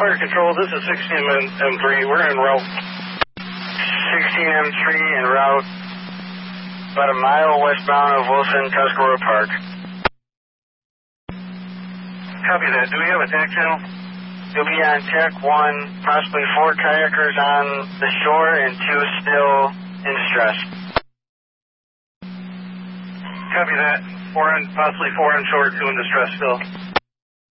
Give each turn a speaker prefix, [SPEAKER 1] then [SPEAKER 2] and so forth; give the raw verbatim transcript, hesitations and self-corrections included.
[SPEAKER 1] Fire Control, this is sixteen M three. We're en route.
[SPEAKER 2] sixteen M three en route about a mile westbound of Wilson Tuscarora Park.
[SPEAKER 1] Copy that. Do we have a tack channel?
[SPEAKER 2] You'll be on Tech one, possibly four kayakers on the shore and two still in distress.
[SPEAKER 1] Copy that. Four on, possibly four on shore, two in distress still.